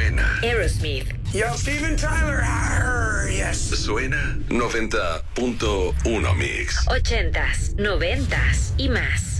Suena. Aerosmith. Yo, Steven Tyler. Yes. Suena 90.1 Mix. 80s, 90s y más.